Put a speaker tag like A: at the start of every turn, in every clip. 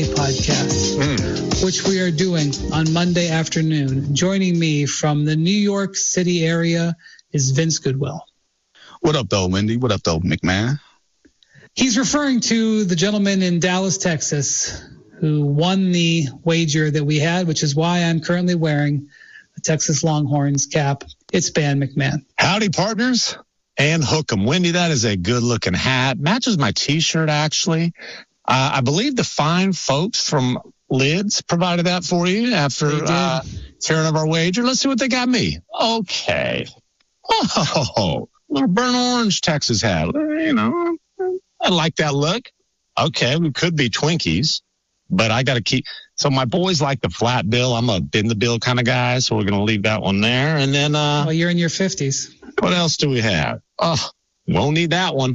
A: podcast, which we are doing on Monday afternoon. Joining me from the New York City area is Vince Goodwill.
B: What up, though, Wendy? What up, though, McMahon?
A: He's referring to the gentleman in Dallas, Texas, who won the wager that we had, which is why I'm currently wearing the Texas Longhorns cap. It's Ban McMahon.
C: Howdy, partners, and hook 'em. Wendy, that is a good-looking hat. Matches my T-shirt, actually. I believe the fine folks from Lids provided that for you after hearing of our wager. Let's see what they got me. Okay. Oh, little burnt orange Texas hat. You know, I like that look. Okay, we could be Twinkies, but I got to keep. So my boys like the flat bill. I'm a bend the bill kind of guy, so we're going to leave that one there. And then,
A: well, you're in your 50s.
C: What else do we have? Oh, won't need that one.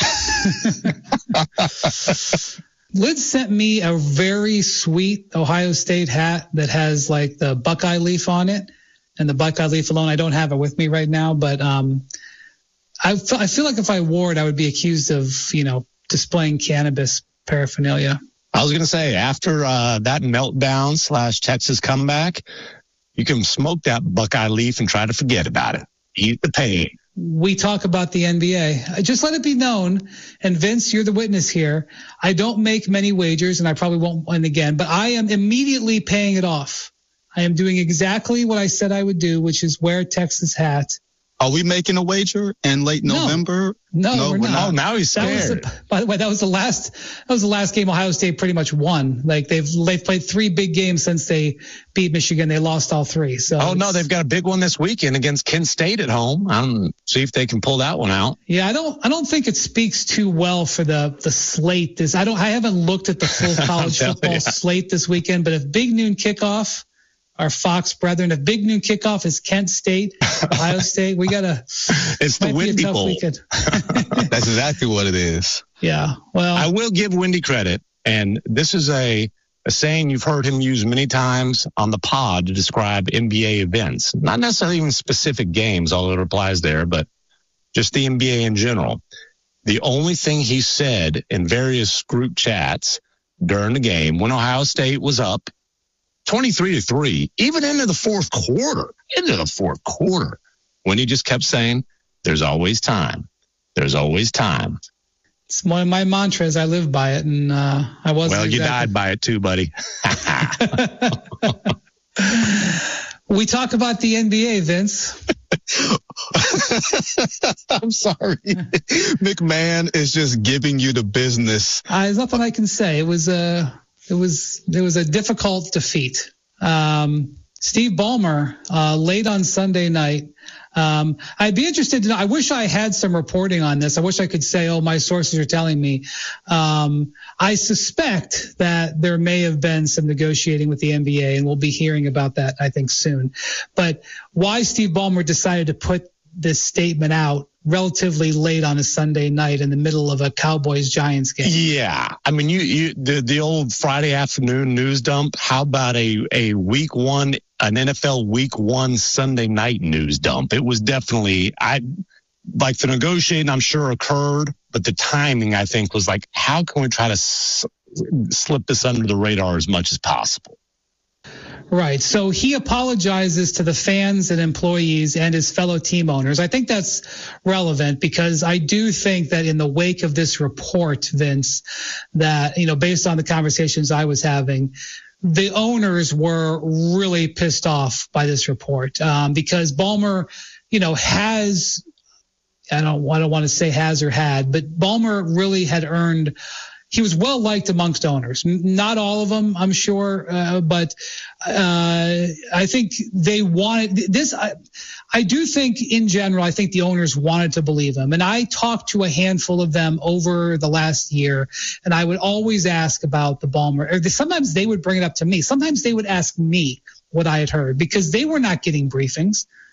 A: Liz sent me a very sweet Ohio State hat that has like the Buckeye leaf on it, and the Buckeye leaf alone. I don't have it with me right now, but I feel like if I wore it, I would be accused of, displaying cannabis paraphernalia.
C: I was going to say, after that meltdown / Texas comeback, you can smoke that Buckeye leaf and try to forget about it. Eat the pain.
A: We talk about the NBA. Just let it be known, and Vince, you're the witness here. I don't make many wagers, and I probably won't win again, but I am immediately paying it off. I am doing exactly what I said I would do, which is wear a Texas hat.
B: Are we making a wager in late November?
A: No, we're not.
C: Oh, now he's scared.
A: By the way, that was the last game Ohio State pretty much won. Like they've played 3 big games since they beat Michigan. They lost all 3. So
C: no, they've got a big one this weekend against Kent State at home. See if they can pull that one out.
A: Yeah, I don't think it speaks too well for the slate. I haven't looked at the full college football slate this weekend, but if big noon kickoff, our Fox brethren, if big noon kickoff is Kent State, Ohio State, we gotta.
C: It's the Windy Bowl.
B: That's exactly what it is.
A: Yeah. Well,
C: I will give Windy credit, and this is a saying you've heard him use many times on the pod to describe NBA events, not necessarily even specific games, although it applies there, but just the NBA in general. The only thing he said in various group chats during the game when Ohio State was up 23-3, even into the fourth quarter, when he just kept saying, there's always time. There's always time.
A: It's one of my mantras. I live by it, and I wasn't.
C: Well, you died by it too, buddy.
A: We talk about the NBA, Vince.
B: I'm sorry. McMahon is just giving you the business.
A: There's nothing I can say. It was a difficult defeat. Steve Ballmer, late on Sunday night. I'd be interested to know. I wish I had some reporting on this. I wish I could say, my sources are telling me. I suspect that there may have been some negotiating with the NBA, and we'll be hearing about that, I think, soon. But why Steve Ballmer decided to put this statement out relatively late on a Sunday night in the middle of a Cowboys-Giants game.
C: Yeah. I mean, the old Friday afternoon news dump. How about a week one, an NFL week 1 Sunday night news dump? It was definitely, the negotiating, I'm sure, occurred, but the timing, I think, was like, how can we try to slip this under the radar as much as possible?
A: Right. So he apologizes to the fans and employees and his fellow team owners. I think that's relevant because I do think that in the wake of this report, Vince, that, based on the conversations I was having, the owners were really pissed off by this report because Ballmer, has, I don't want to say has or had, but Ballmer really had earned. He was well liked amongst owners. Not all of them, I'm sure, but I think they wanted this. I do think, in general, I think the owners wanted to believe him. And I talked to a handful of them over the last year, and I would always ask about the Ballmer. Sometimes they would bring it up to me. Sometimes they would ask me what I had heard because they were not getting briefings.